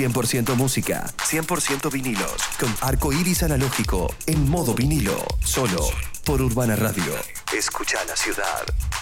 100% música, 100% vinilos, con arco iris analógico en modo vinilo, solo por Urbana Radio. Escucha la ciudad.